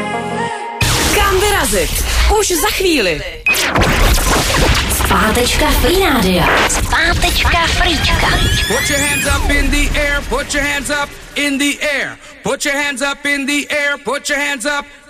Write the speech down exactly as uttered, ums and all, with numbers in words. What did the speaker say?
Kam vyrazit? Už za chvíli. Zpátečka Frýnádia. Zpátečka Frýčka. Put your hands up in the air, put your hands up in the air. Put your hands up in the air, put your hands up